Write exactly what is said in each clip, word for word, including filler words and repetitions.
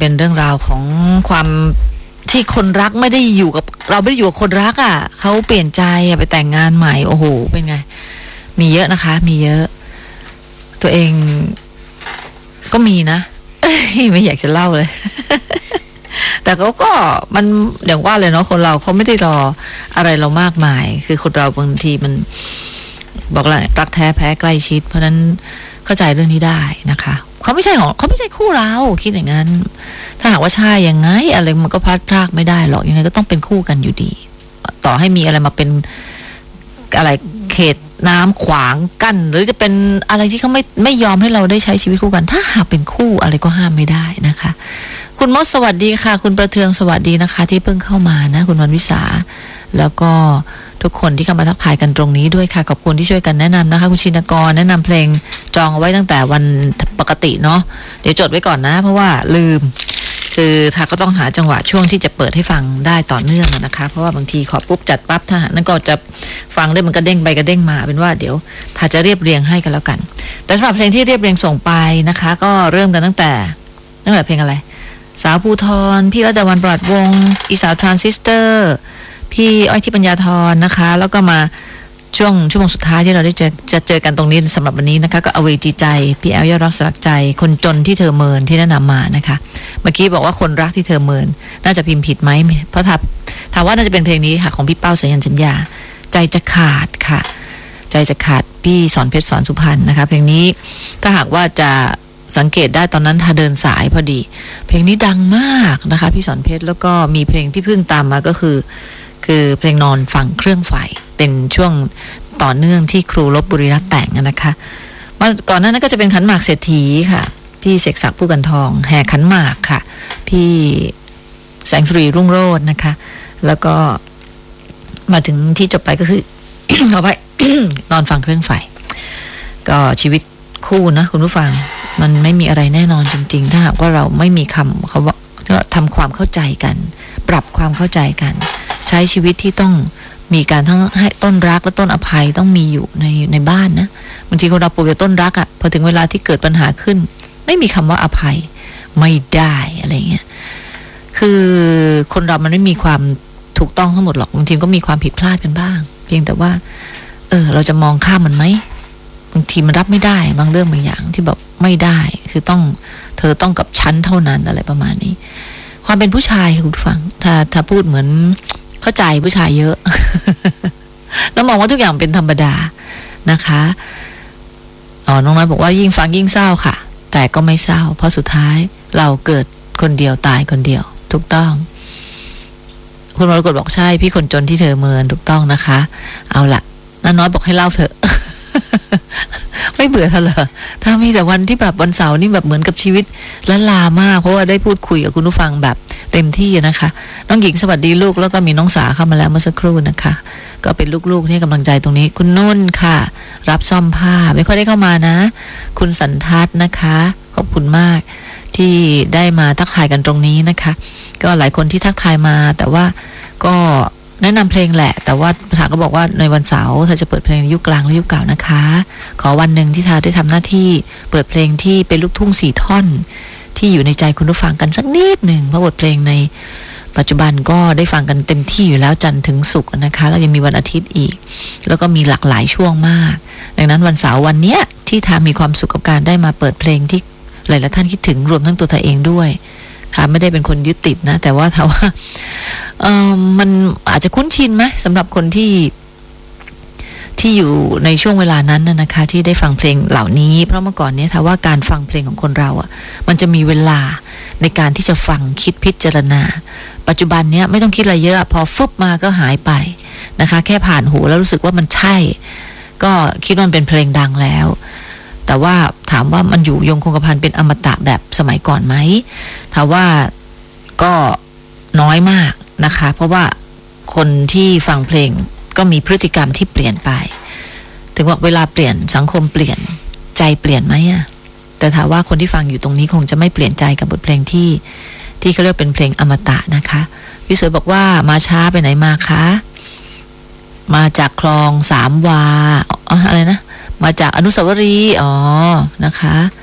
เป็นเรื่องราวของความที่คนรักไม่ได้อยู่กับเราไม่ได้อยู่กับคนรักอ่ะเขาเปลี่ยนใจไปแต่งงานใหม่โอ้โหเป็นไงมีเยอะนะคะมีเยอะตัวเองก็มีนะ ไม่อยากจะเล่าเลย แต่เขาก็มันอย่างว่าเลยเนาะคนเราเขาไม่ได้รออะไรเรามากมายคือคนเราบางทีมันบอกแล้วรักแท้แพ้ใกล้ชิดเพราะนั้นเข้าใจเรื่องนี้ได้นะคะเขาไม่ใช่ของเขาไม่ใช่คู่เราคิดอย่างนั้นถ้าหากว่าใช่ยังไงอะไรมันก็พลาดพลาดไม่ได้หรอกยังไงก็ต้องเป็นคู่กันอยู่ดีต่อให้มีอะไรมาเป็นอะไรเขตน้ำขวางกั้นหรือจะเป็นอะไรที่เขาไม่ไม่ยอมให้เราได้ใช้ชีวิตคู่กันถ้าหากเป็นคู่อะไรก็ห้ามไม่ได้นะคะคุณมดสวัสดีค่ะคุณประเทืองสวัสดีนะคะที่เพิ่งเข้ามานะคุณวันวิสาแล้วก็ทุกคนที่เข้ามาทักทายกันตรงนี้ด้วยค่ะขอบคุณที่ช่วยกันแนะนำนะคะคุณชินกรแนะนำเพลงจองเอาไว้ตั้งแต่วันปกติเนาะเดี๋ยวจดไว้ก่อนนะเพราะว่าลืมคือถ้าก็ต้องหาจังหวะช่วงที่จะเปิดให้ฟังได้ต่อเนื่องนะคะเพราะว่าบางทีขอปุ๊บจัดปั๊บถ้านั่นก็จะฟังได้มันก็เด้งไปก็เด้งมาเป็นว่าเดี๋ยวถ้าจะเรียบเรียงให้กันแล้วกันแต่สำหรับเพลงที่เรียบเรียงส่งไปนะคะก็เริ่มกันตั้งแต่ตั้งแต่เพลงอะไรสาวภูทรพี่รัตดาวันปราดวงศ์อีสาวทรานซิสเตอร์พี่อ้อยที่ปัญญาธรนะคะแล้วก็มาช่วงชั่วโมงสุดท้ายที่เราได้เจอจะเจอกันตรงนี้สำหรับวันนี้นะคะก็อเวจีใจพี่แอลยอดรักสลักใจคนจนที่เธอเมินที่แนะนำมานะคะเมื่อกี้บอกว่าคนรักที่เธอเมินน่าจะพิมพ์ผิดไหมเพราะถามถามว่าน่าจะเป็นเพลงนี้ค่ะของพี่เป้าสายันสัญญาใจจะขาดค่ะใจจะขาดพี่สอนเพชรสอนสุพรรณนะคะเพลงนี้ถ้าหากว่าจะสังเกตได้ตอนนั้นถ้าเดินสายพอดีเพลงนี้ดังมากนะคะพี่สอนเพชรแล้วก็มีเพลงพี่พึ่งตามมาก็คือคือเพลงนอนฟังเครื่องไฟเป็นช่วงต่อเนื่องที่ครูลพบุรีรัตน์แต่งนะคะมาก่อนหน้านั้นก็จะเป็นขันหมากเศรษฐีค่ะพี่เสกศักดิ์ผู้กันทองแห่ขันหมากค่ะพี่แสงสุรีรุ่งโรจน์นะคะแล้วก็มาถึงที่จบไปก็คือ เอาไป นอนฟังเครื่องไฟก็ชีวิตคู่นะคุณผู้ฟังมันไม่มีอะไรแน่นอนจริงๆถ้าหากว่าเราไม่มีคำเขาว่าทำความเข้าใจกันปรับความเข้าใจกันใช้ชีวิตที่ต้องมีการทั้งให้ต้นรักและต้นอภัยต้องมีอยู่ในในบ้านนะบางทีคนเราปลูกแต่ต้นรักอะ่ะพอถึงเวลาที่เกิดปัญหาขึ้นไม่มีคำว่าอภัยไม่ได้อะไรเงี้ยคือคนเรามันไม่มีความถูกต้องทั้งหมดหรอกบางทีก็มีความผิดพลาดกันบ้างเพียงแต่ว่าเออเราจะมองข้ามมันไหมบางทีมันรับไม่ได้บางเรื่องบางอย่างที่แบบไม่ได้คือต้องเธอต้องกับฉันเท่านั้นอะไรประมาณนี้ความเป็นผู้ชายคุณฟังถ้าถ้าพูดเหมือนเข้าใจผู้ชายเยอะ แล้วมองว่าทุกอย่างเป็นธรรมดานะคะอ๋อน้องน้อยบอกว่ายิ่งฟังยิ่งเศร้าค่ะแต่ก็ไม่เศร้าเพราะสุดท้ายเราเกิดคนเดียวตายคนเดียวถูกต้องคุณมรกตบอกใช่พี่คนจนที่เธอเมินถูกต้องนะคะเอาล่ะน้าน้อยบอกให้เล่าเถอะ ไม่เบื่อเธอเหรอถ้ามีแต่วันที่แบบวันเสาร์นี่แบบเหมือนกับชีวิตละลามากเพราะว่าได้พูดคุยกับคุณผู้ฟังแบบเต็มที่นะคะน้องหญิงสวัสดีลูกแล้วก็มีน้องสาเข้ามาแล้วเมื่อสักครู่นะคะก็เป็นลูกๆที่ให้กำลังใจตรงนี้คุณนุ่นค่ะรับซ่อมผ้าไม่ค่อยได้เข้ามานะคุณสันทัศน์นะคะขอบคุณมากที่ได้มาทักทายกันตรงนี้นะคะก็หลายคนที่ทักทายมาแต่ว่าก็แนะนำเพลงแหละแต่ว่าประธานก็บอกว่าในวันเสาร์เธอจะเปิดเพลงยุคกลางและยุคเก่านะคะขอวันหนึ่งที่เธอได้ทำหน้าที่เปิดเพลงที่เป็นลูกทุ่งสี่ท่อนที่อยู่ในใจคุณผู้ฟังกันสักนิดหนึ่งเพราะบทเพลงในปัจจุบันก็ได้ฟังกันเต็มที่อยู่แล้วจันทร์ถึงศุกร์นะคะแล้วยังมีวันอาทิตย์อีกแล้วก็มีหลากหลายช่วงมากดังนั้นวันเสาร์วันเนี้ยที่ทามีความสุขกับการได้มาเปิดเพลงที่หลายๆท่านคิดถึงรวมทั้งตัวเธอเองด้วยค่ะไม่ได้เป็นคนยึดติดนะแต่ว่าถ้าว่าเออมันอาจจะคุ้นชินไหมสำหรับคนที่ที่อยู่ในช่วงเวลานั้นน่ะนะคะที่ได้ฟังเพลงเหล่านี้เพราะเมื่อก่อนเนี้ยถ้าว่าการฟังเพลงของคนเราอ่ะมันจะมีเวลาในการที่จะฟังคิดพิจารณาปัจจุบันเนี้ยไม่ต้องคิดอะไรเยอะพอฟึบมาก็หายไปนะคะแค่ผ่านหูแล้วรู้สึกว่ามันใช่ก็คิดว่ามันเป็นเพลงดังแล้วแต่ว่าถามว่ามันอยู่ยงคงกระพันเป็นอมตะแบบสมัยก่อนไหมถามว่าก็น้อยมากนะคะเพราะว่าคนที่ฟังเพลงก็มีพฤติกรรมที่เปลี่ยนไปถึงว่าเวลาเปลี่ยนสังคมเปลี่ยนใจเปลี่ยนไหมอะแต่ถามว่าคนที่ฟังอยู่ตรงนี้คงจะไม่เปลี่ยนใจกับบทเพลงที่ที่เขาเรียกเป็นเพลงอมตะนะคะพี่สวยบอกว่ามาช้าไปไหนมาคะมาจากคลองสามวาอะไรนะมาจากอนุสาวรีย์อ๋อนะคะ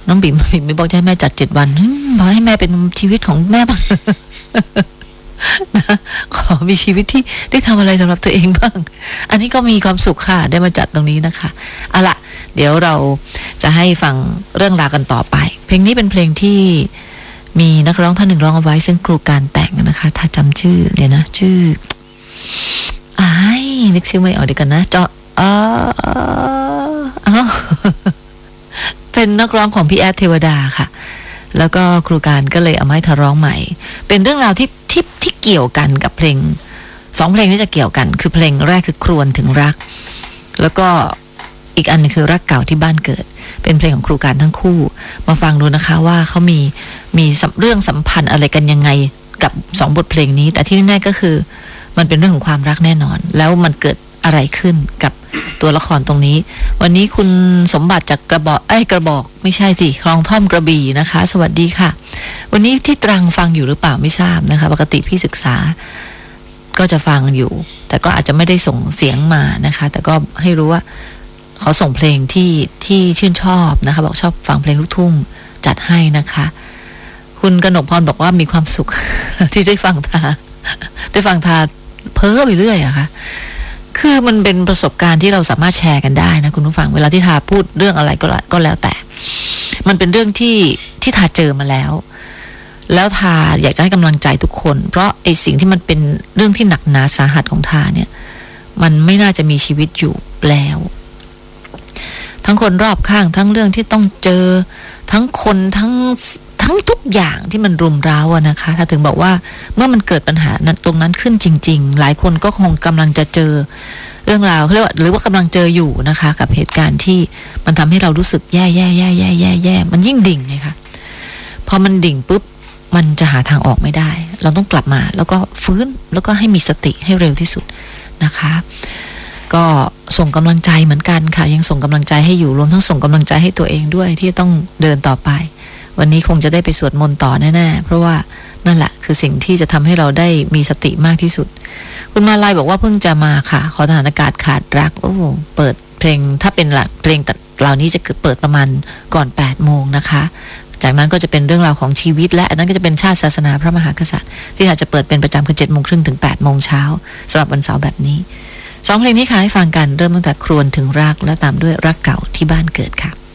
น้องบิ่มบิ่มไม่บอกจะให้แม่จัดเจ็ดวันบอกให้แม่เป็นชีวิตของแม่บ้าง นะขอมีชีวิตที่ได้ทำอะไรสำหรับตัวเองบ้างอันนี้ก็มีความสุขค่ะได้มาจัดตรงนี้นะคะเอาละเดี๋ยวเราจะให้ฟังเรื่องราวกันต่อไปเพลงนี้เป็นเพลงที่มีนักร้องท่านหนึ่งร้องเอาไว้ซึ่งครูการแต่งนะคะถ้าจำชื่อเดี๋ยวนะชื่ออ้ายนึกชื่อไม่ออกเดี๋ยวกันนะเจาะอ๋ออ๋อ เป็นนักร้องของพี่แอดเทวดาค่ะแล้วก็ครูการก็เลยเอามาให้เธอร้องใหม่เป็นเรื่องราวที่ที่ที่เกี่ยวกันกับเพลงสองเพลงนี้จะเกี่ยวกันคือเพลงแรกคือครวญถึงรักแล้วก็อีกอันนึงคือรักเก่าที่บ้านเกิดเป็นเพลงของครูการทั้งคู่มาฟังดูนะคะว่าเขามีมีเรื่องสัมพันธ์อะไรกันยังไงกับสองบทเพลงนี้แต่ที่แน่ๆก็คือมันเป็นเรื่องของความรักแน่นอนแล้วมันเกิดอะไรขึ้นกับตัวละครตรงนี้วันนี้คุณสมบัติจากกระบอกไอ้กระบอกไม่ใช่สิคลองท่อมกระบี่นะคะสวัสดีค่ะวันนี้ที่ตรังฟังอยู่หรือเปล่าไม่ทราบนะคะปกติพี่ศึกษาก็จะฟังอยู่แต่ก็อาจจะไม่ได้ส่งเสียงมานะคะแต่ก็ให้รู้ว่าเขาส่งเพลงที่ที่ชื่นชอบนะคะบอกชอบฟังเพลงลูกทุ่งจัดให้นะคะคุณกนกพรบอกว่ามีความสุข ที่ได้ฟังทาได้ฟังทาเพ้อไปเรื่อยอะค่ะคือมันเป็นประสบการณ์ที่เราสามารถแชร์กันได้นะคุณผู้ฟังเวลาที่ทาพูดเรื่องอะไรก็ก็แล้วแต่มันเป็นเรื่องที่ที่ทาเจอมาแล้วแล้วทาอยากจะให้กำลังใจทุกคนเพราะไอ้สิ่งที่มันเป็นเรื่องที่หนักหนาสาหัสของทาเนี่ยมันไม่น่าจะมีชีวิตอยู่แล้วทั้งคนรอบข้างทั้งเรื่องที่ต้องเจอทั้งคนทั้งทั้งทุกอย่างที่มันรุมเร้าอะนะคะถ้าถึงบอกว่าเมื่อมันเกิดปัญหานั้นตรงนั้นขึ้นจริงๆหลายคนก็คงกำลังจะเจอเรื่องราวเขาเรียกว่าหรือว่ากำลังเจออยู่นะคะกับเหตุการณ์ที่มันทำให้เรารู้สึกแย่แย่แย่แย่แย่แย่มันยิ่งดิ่งไงคะพอมันดิ่งปุ๊บมันจะหาทางออกไม่ได้เราต้องกลับมาแล้วก็ฟื้นแล้วก็ให้มีสติให้เร็วที่สุดนะคะก็ส่งกำลังใจเหมือนกันค่ะยังส่งกำลังใจให้อยู่รวมทั้งส่งกำลังใจให้ตัวเองด้วยที่ต้องเดินต่อไปวันนี้คงจะได้ไปสวดมนต์ต่อแน่ๆเพราะว่านั่นแหละคือสิ่งที่จะทำให้เราได้มีสติมากที่สุดคุณมาลายบอกว่าเพิ่งจะมาค่ะขอทหารอากาศขาดรักโอ้เปิดเพลงถ้าเป็นหลักเพลงเหล่านี้จะเปิดประมาณก่อนแปดโมงนะคะจากนั้นก็จะเป็นเรื่องราวของชีวิตและอันนั้นก็จะเป็นชาติศาสนาพระมหากษัตริย์ที่อาจจะเปิดเป็นประจำคือเจ็ดโมงครึ่งถึงแปดโมงเช้าสำหรับวันเสาร์แบบนี้สองเพลงนี้ค่ะให้ฟังกันเริ่มตั้งแต่ครวญถึงรักและตามด้วยรักเก่าที่บ้านเกิดค่ะ